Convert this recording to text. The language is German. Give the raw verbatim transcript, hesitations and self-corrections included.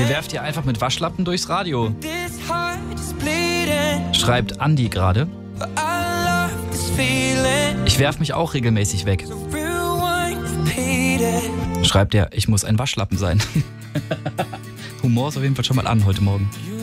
werft ihr einfach mit Waschlappen durchs Radio. Schreibt Andi gerade. Ich werf mich auch regelmäßig weg. Schreibt er, ich muss ein Waschlappen sein. Humor ist auf jeden Fall schon mal an heute Morgen.